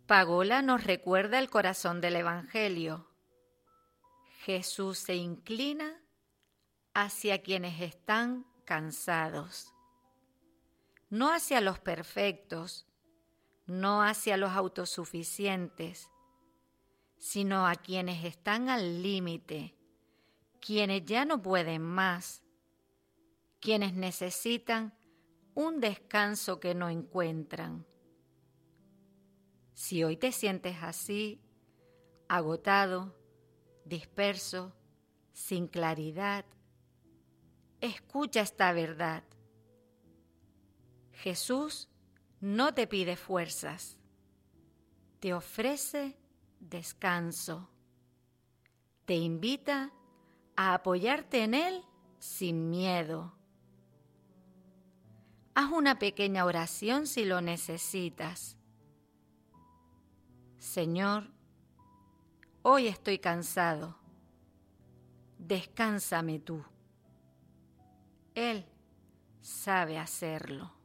Pagola nos recuerda el corazón del Evangelio. Jesús se inclina hacia quienes están cansados, no hacia los perfectos, no hacia los autosuficientes, sino a quienes están al límite, quienes ya no pueden más, quienes necesitan un descanso que no encuentran. Si hoy te sientes así, agotado, disperso, sin claridad, escucha esta verdad. Jesús no te pide fuerzas, te ofrece descanso, te invita a apoyarte en Él sin miedo. Haz una pequeña oración si lo necesitas. Señor, hoy estoy cansado, descánsame tú. Él sabe hacerlo.